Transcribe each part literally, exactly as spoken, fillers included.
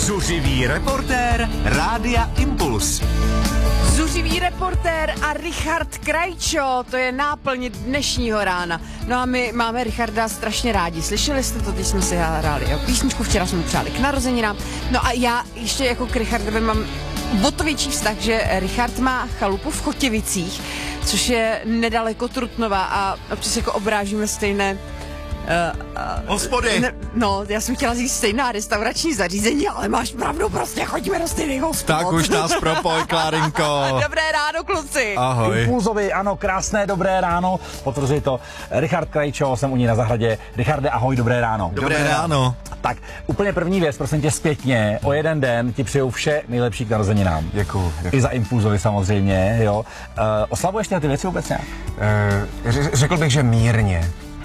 Zuřivý reportér Rádia Impuls. Zuřivý reportér a Richard Krajčo, to je náplň dnešního rána. No a my máme Richarda strašně rádi. Slyšeli jste to, teď jsme si hráli jo? Písničku, včera jsme mu přáli k narozeninám. No a já ještě jako k Richardovi mám o to větší vztah, že Richard má chalupu v Chotěvicích, což je nedaleko Trutnova a občas jako obrážíme stejné Uh, uh, Hospody. Ne, no, já jsem chtěla říct stejná restaurační zařízení, ale máš pravdu, prostě chodíme do stejných hospod. Tak už nás propoj, Klárinko. Dobré ráno, kluci. Ahoj. Impulzovi, ano, krásné dobré ráno, potvrzuji to. Richard Krajčo, jsem u ní na zahradě. Richarde, ahoj, dobré ráno. Dobré, dobré ráno. Tak, úplně první věc, prosím tě, zpětně, o jeden den ti přeju vše nejlepší k narozeninám. Děkuju. I za Impulzovi samozřejmě, jo. Uh, oslavuješ ty věci vůbec nějak? Uh, řekl bych, že mírně.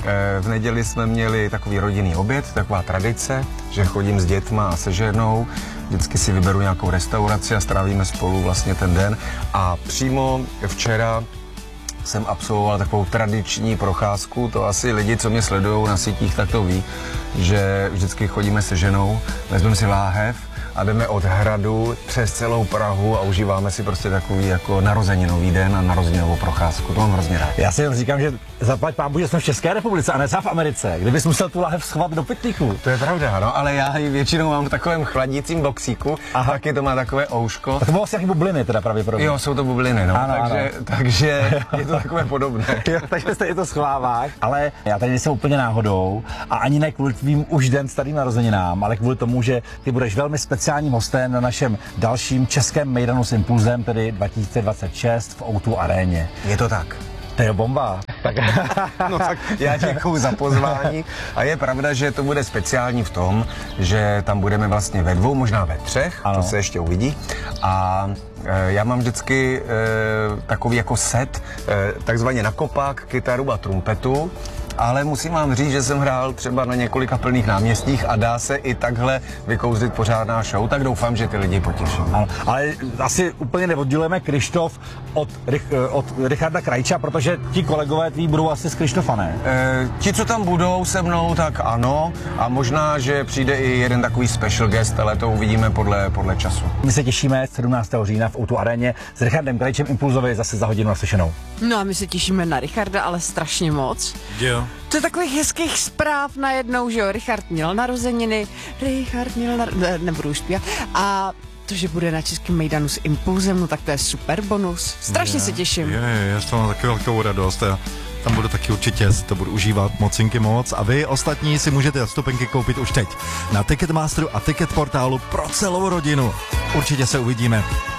V neděli jsme měli takový rodinný oběd, taková tradice, že chodím s dětma a se ženou, vždycky si vyberu nějakou restauraci a strávíme spolu vlastně ten den. A přímo včera jsem absolvoval takovou tradiční procházku, to asi lidi, co mě sledují na sítích, tak to ví, že vždycky chodíme se ženou, vezmeme si láhev a jdeme od hradu přes celou Prahu a užíváme si prostě takový jako narozeninový den a narozeninovou procházku. To mám hrozně rád. Já si jen říkám, že zaplať pámbu, že jsme v České republice a ne v Americe. Kdybys musel tu láhev schovat do pytlíku. To je pravda, no, ale já ji většinou mám v takovém chladícím boxíku, aha, taky to má takové ouško. Tak to bylo asi jaký bubliny teda pravděpodobně. Jo, jsou to bubliny, no, ano, takže, ano. takže je to takové podobné. Jo, takže jste i to schováváš, ale já tady nejsem úplně náhodou a ani ne kvůli tvým už den starým narozeninám, ale kvůli tomu, že ty budeš velmi speciálním hostem na našem dalším českém mejdanu s Impulzem, tedy dva tisíce dvacet šest v ó dva aréně. Je to tak. To je bomba. Tak. No tak já děkuju za pozvání a je pravda, že to bude speciální v tom, že tam budeme vlastně ve dvou, možná ve třech, ano. To se ještě uvidí. A e, já mám vždycky e, takový jako set, e, takzvaně na kopák, kytaru a trumpetu. Ale musím vám říct, že jsem hrál třeba na několika plných náměstích a dá se i takhle vykouzlit pořádná show, tak doufám, že ty lidi potěší. Ano, ale asi úplně neoddělujeme Krištof od, od Richarda Krajča, protože ti kolegové tví budou asi z Krištofa, ne? E, ti, co tam budou se mnou, tak ano. A možná, že přijde i jeden takový special guest, ale to uvidíme podle, podle času. My se těšíme sedmnáctého října v ó dva aréně s Richardem Krajčem Impulzovi zase za hodinu naslyšenou. No a my se těšíme na Richarda, ale strašně moc. Jo. To je takových hezkých zpráv najednou, že jo, Richard měl narozeniny, Richard měl narozeniny, ne, nebudu už zpívat, a to, že bude na českém mejdanu s Impulzem, no tak to je super bonus, strašně je, se těším. Je, je, já to mám taky velkou radost, já tam budu taky určitě, to budu užívat mocinky moc a vy ostatní si můžete vstupenky koupit už teď na Ticketmasteru a Ticket portálu pro celou rodinu. Určitě se uvidíme.